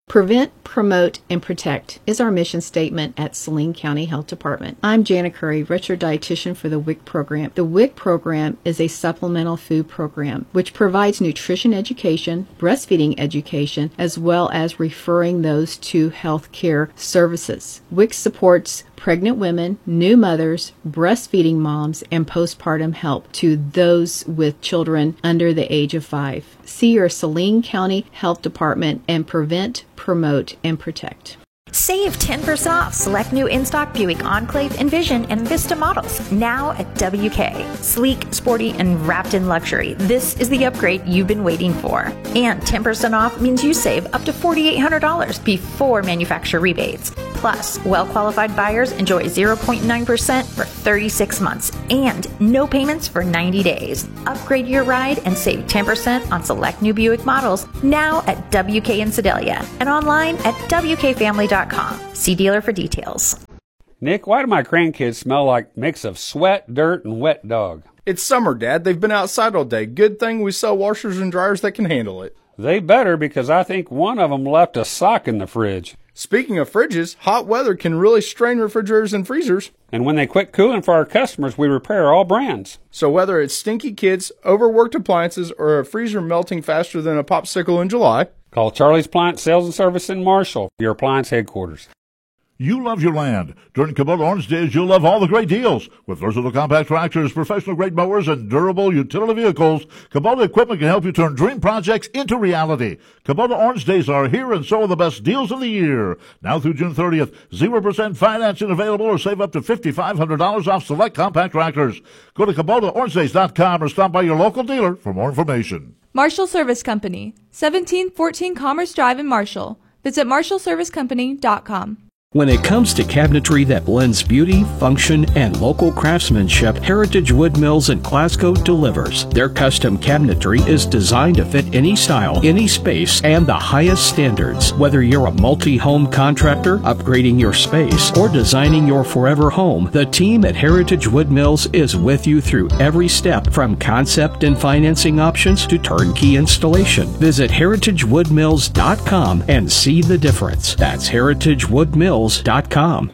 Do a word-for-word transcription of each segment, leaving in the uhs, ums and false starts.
Prevent, promote, and protect is our mission statement at Saline County Health Department. I'm Jana Curry, registered dietitian for the W I C program. The W I C program is a supplemental food program which provides nutrition education, breastfeeding education, as well as referring those to health care services. W I C supports pregnant women, new mothers, breastfeeding moms, and postpartum help to those with children under the age of five. See your Saline County Health Department and prevent, promote, and protect. Save ten percent off select new in-stock Buick Enclave, Envision, and Vista models now at W K. Sleek, sporty, and wrapped in luxury. This is the upgrade you've been waiting for. And ten percent off means you save up to four thousand eight hundred dollars before manufacturer rebates. Plus, well-qualified buyers enjoy zero point nine percent for thirty-six months and no payments for ninety days. Upgrade your ride and save ten percent on select new Buick models now at W K in Sedalia and online at W K family dot com. See dealer for details. Nick, why do my grandkids smell like a mix of sweat, dirt, and wet dog? It's summer, Dad. They've been outside all day. Good thing we sell washers and dryers that can handle it. They better, because I think one of them left a sock in the fridge. Speaking of fridges, hot weather can really strain refrigerators and freezers. And when they quit cooling for our customers, we repair all brands. So whether it's stinky kids, overworked appliances, or a freezer melting faster than a popsicle in July, call Charlie's Appliance Sales and Service in Marshall, your appliance headquarters. You love your land. During Kubota Orange Days, you'll love all the great deals. With versatile compact tractors, professional-grade mowers, and durable utility vehicles, Kubota equipment can help you turn dream projects into reality. Kubota Orange Days are here, and so are the best deals of the year. Now through June thirtieth, zero percent financing available, or save up to five thousand five hundred dollars off select compact tractors. Go to Kubota Orange Days dot com or stop by your local dealer for more information. Marshall Service Company, seventeen fourteen Commerce Drive in Marshall. Visit marshall service company dot com. When it comes to cabinetry that blends beauty, function, and local craftsmanship, Heritage Wood Mills in Glasgow delivers. Their custom cabinetry is designed to fit any style, any space, and the highest standards. Whether you're a multi-home contractor, upgrading your space, or designing your forever home, the team at Heritage Wood Mills is with you through every step, from concept and financing options to turnkey installation. Visit heritage wood mills dot com and see the difference. That's heritage wood mills dot com.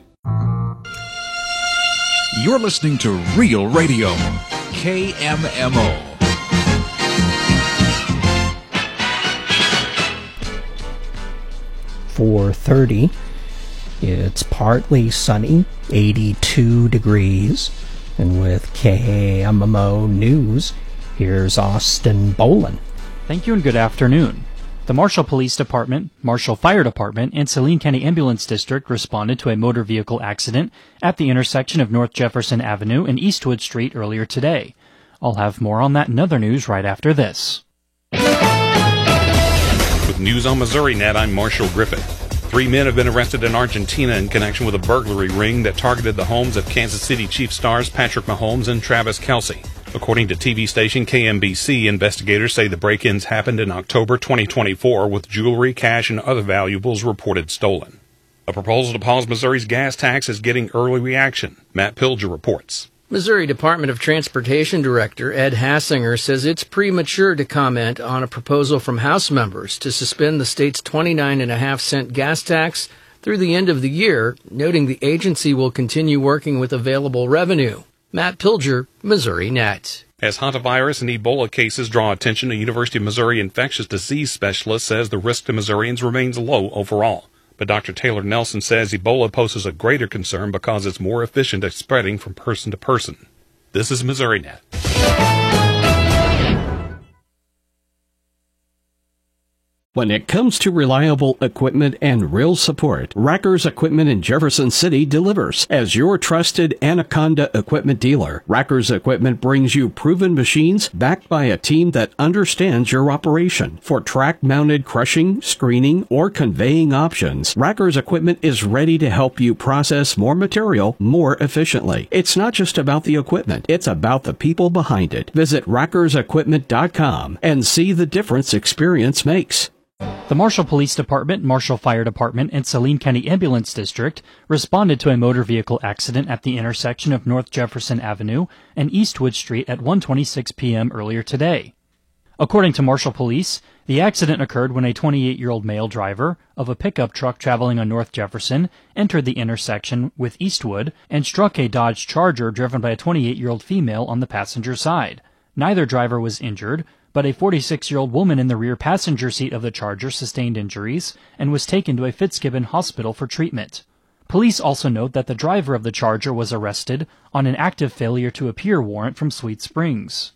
You're listening to Real Radio, K M M O. four thirty, it's partly sunny, eighty-two degrees, and with K M M O News, here's Austin Bolin. Thank you and good afternoon. The Marshall Police Department, Marshall Fire Department, and Saline County Ambulance District responded to a motor vehicle accident at the intersection of North Jefferson Avenue and Eastwood Street earlier today. I'll have more on that and other news right after this. With News on Missouri Net, I'm Marshall Griffith. Three men have been arrested in Argentina in connection with a burglary ring that targeted the homes of Kansas City Chiefs stars Patrick Mahomes and Travis Kelce. According to T V station K M B C, investigators say the break-ins happened in October twenty twenty-four, with jewelry, cash, and other valuables reported stolen. A proposal to pause Missouri's gas tax is getting early reaction. Matt Pilger reports. Missouri Department of Transportation Director Ed Hassinger says it's premature to comment on a proposal from House members to suspend the state's twenty-nine and a half cent gas tax through the end of the year, noting the agency will continue working with available revenue. Matt Pilger, Missouri Net. As hantavirus and Ebola cases draw attention, a University of Missouri infectious disease specialist says the risk to Missourians remains low overall. But Doctor Taylor Nelson says Ebola poses a greater concern because it's more efficient at spreading from person to person. This is Missouri Net. When it comes to reliable equipment and real support, Rackers Equipment in Jefferson City delivers. As your trusted Anaconda equipment dealer, Rackers Equipment brings you proven machines backed by a team that understands your operation. For track-mounted crushing, screening, or conveying options, Rackers Equipment is ready to help you process more material more efficiently. It's not just about the equipment, it's about the people behind it. Visit rackers equipment dot com and see the difference experience makes. The Marshall Police Department, Marshall Fire Department, and Saline County Ambulance District responded to a motor vehicle accident at the intersection of North Jefferson Avenue and Eastwood Street at one twenty-six p.m. earlier today. According to Marshall Police, the accident occurred when a twenty-eight-year-old male driver of a pickup truck traveling on North Jefferson entered the intersection with Eastwood and struck a Dodge Charger driven by a twenty-eight-year-old female on the passenger side. Neither driver was injured, but a forty-six-year-old woman in the rear passenger seat of the Charger sustained injuries and was taken to a Fitzgibbon hospital for treatment. Police also note that the driver of the Charger was arrested on an active failure to appear warrant from Sweet Springs.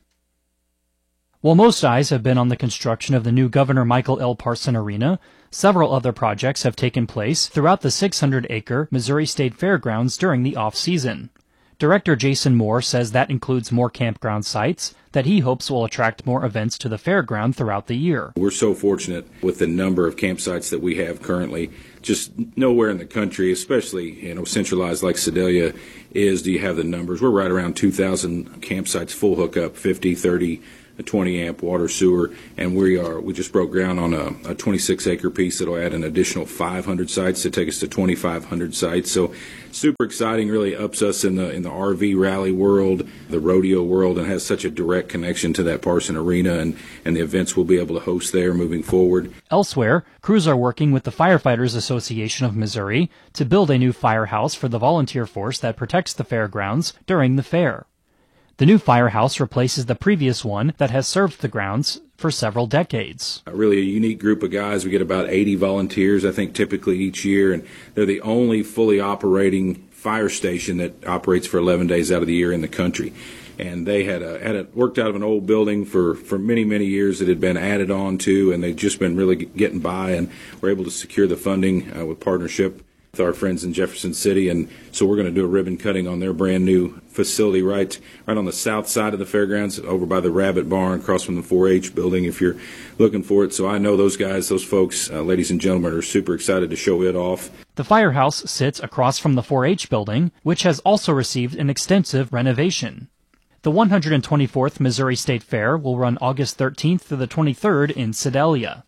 While most eyes have been on the construction of the new Governor Michael L. Parson Arena, several other projects have taken place throughout the six hundred acre Missouri State Fairgrounds during the off-season. Director Jason Moore says that includes more campground sites that he hopes will attract more events to the fairground throughout the year. We're so fortunate with the number of campsites that we have currently. Just nowhere in the country, especially, you know, centralized like Sedalia is, do you have the numbers. We're right around two thousand campsites, full hookup, fifty, thirty, a twenty amp water, sewer, and we are we just broke ground on a, a twenty-six acre piece that'll add an additional five hundred sites to take us to twenty-five hundred sites. So super exciting, really ups us in the in the R V rally world, the rodeo world, and has such a direct connection to that Parson Arena and, and the events we'll be able to host there moving forward. Elsewhere, crews are working with the Firefighters Association of Missouri to build a new firehouse for the volunteer force that protects the fairgrounds during the fair. The new firehouse replaces the previous one that has served the grounds for several decades. Really a unique group of guys. We get about eighty volunteers, I think, typically each year, and they're the only fully operating fire station that operates for eleven days out of the year in the country. And they had a, had a, worked out of an old building for, for many, many years that had been added on to, and they'd just been really getting by, and were able to secure the funding uh, with partnership with our friends in Jefferson City. And so we're going to do a ribbon cutting on their brand new facility right right on the south side of the fairgrounds, over by the Rabbit Barn, across from the four H building, if you're looking for it. So I know those guys, those folks, uh, ladies and gentlemen, are super excited to show it off. The firehouse sits across from the four H building, which has also received an extensive renovation. The one hundred twenty-fourth Missouri State Fair will run August thirteenth through the twenty-third in Sedalia.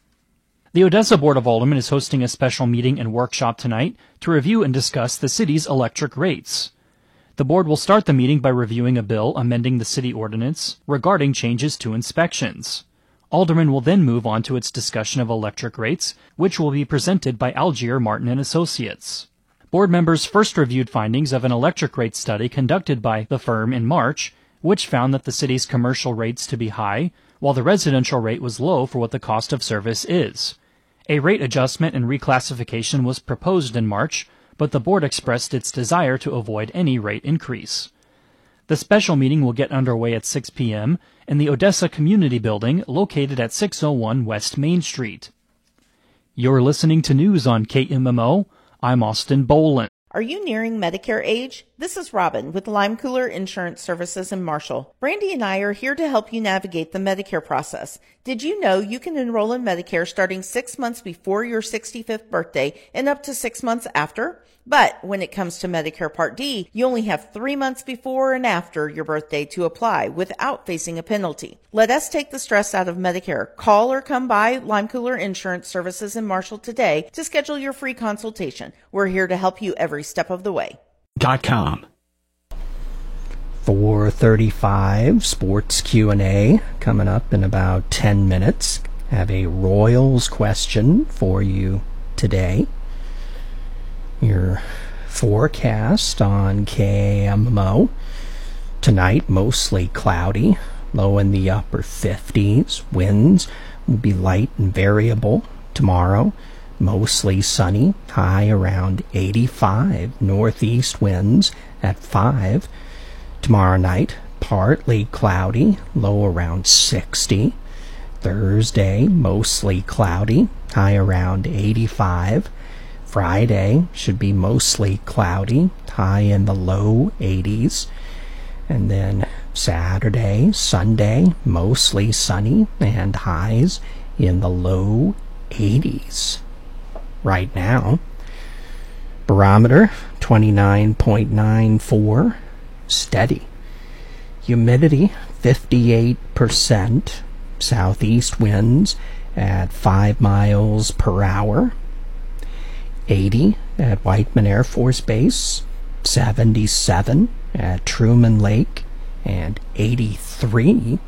The Odessa Board of Aldermen is hosting a special meeting and workshop tonight to review and discuss the city's electric rates. The board will start the meeting by reviewing a bill amending the city ordinance regarding changes to inspections. Aldermen will then move on to its discussion of electric rates, which will be presented by Algier Martin and Associates. Board members first reviewed findings of an electric rate study conducted by the firm in March, which found that the city's commercial rates to be high, while the residential rate was low for what the cost of service is. A rate adjustment and reclassification was proposed in March, but the board expressed its desire to avoid any rate increase. The special meeting will get underway at six p.m. in the Odessa Community Building located at six oh one West Main Street. You're listening to news on K M M O. I'm Austin Boland. Are you nearing Medicare age? This is Robin with Lime Cooler Insurance Services in Marshall. Brandy and I are here to help you navigate the Medicare process. Did you know you can enroll in Medicare starting six months before your sixty-fifth birthday and up to six months after? But when it comes to Medicare Part D, you only have three months before and after your birthday to apply without facing a penalty. Let us take the stress out of Medicare. Call or come by Lime Cooler Insurance Services in Marshall today to schedule your free consultation. We're here to help you every step of the way. Dot com. four thirty-five Sports Q and A coming up in about ten minutes. Have a Royals question for you today. Your forecast on K M M O. Tonight, mostly cloudy, low in the upper fifties. Winds will be light and variable. Tomorrow, mostly sunny, high around eighty-five. Northeast winds at five. Tomorrow night, partly cloudy, low around sixty. Thursday, mostly cloudy, high around eighty-five. Friday should be mostly cloudy, high in the low eighties. And then Saturday, Sunday, mostly sunny and highs in the low eighties. Right now, barometer twenty-nine point nine four, steady. Humidity fifty-eight percent. Southeast winds at five miles per hour. eighty at Whiteman Air Force Base, seventy-seven at Truman Lake, and eighty-three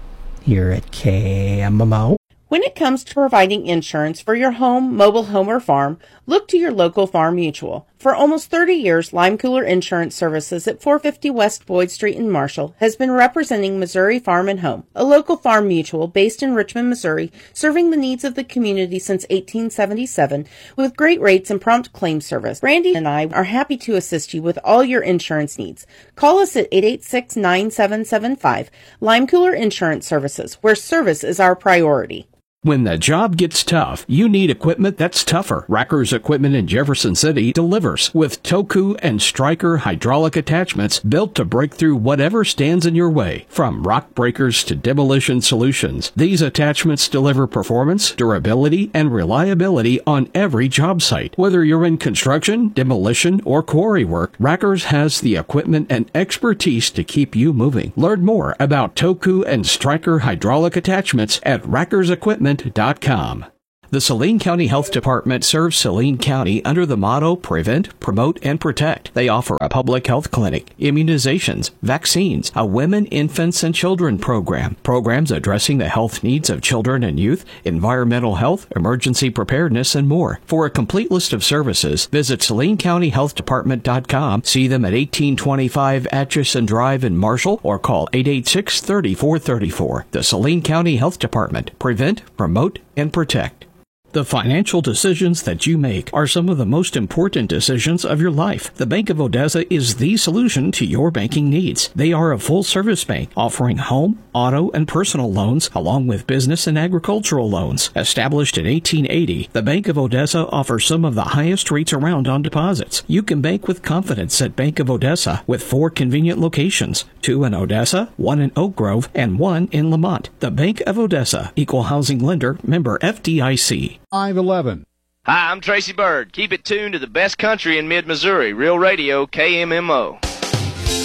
here at K M M O. When it comes to providing insurance for your home, mobile home, or farm, look to your local Farm Mutual. For almost thirty years, Lime Cooler Insurance Services at four fifty West Boyd Street in Marshall has been representing Missouri Farm and Home, a local farm mutual based in Richmond, Missouri, serving the needs of the community since eighteen seventy-seven with great rates and prompt claim service. Brandy and I are happy to assist you with all your insurance needs. Call us at eight eight six, nine seven seven five. Lime Cooler Insurance Services, where service is our priority. When the job gets tough, you need equipment that's tougher. Racker's Equipment in Jefferson City delivers with Toku and Stryker hydraulic attachments built to break through whatever stands in your way. From rock breakers to demolition solutions, these attachments deliver performance, durability, and reliability on every job site. Whether you're in construction, demolition, or quarry work, Racker's has the equipment and expertise to keep you moving. Learn more about Toku and Stryker hydraulic attachments at Racker's Equipment dot com. The Saline County Health Department serves Saline County under the motto Prevent, Promote, and Protect. They offer a public health clinic, immunizations, vaccines, a women, infants, and children program, programs addressing the health needs of children and youth, environmental health, emergency preparedness, and more. For a complete list of services, visit Saline County Health Department dot com, see them at eighteen twenty-five Atchison Drive in Marshall, or call eight eight six, three four three four. The Saline County Health Department. Prevent, Promote, and Protect. The financial decisions that you make are some of the most important decisions of your life. The Bank of Odessa is the solution to your banking needs. They are a full-service bank offering home, auto, and personal loans along with business and agricultural loans. Established in eighteen eighty, the Bank of Odessa offers some of the highest rates around on deposits. You can bank with confidence at Bank of Odessa with four convenient locations, two in Odessa, one in Oak Grove, and one in Lamont. The Bank of Odessa, Equal Housing Lender, member F D I C. five eleven. Hi, I'm Tracy Bird. Keep it tuned to the best country in mid-Missouri. Real Radio, K M M O.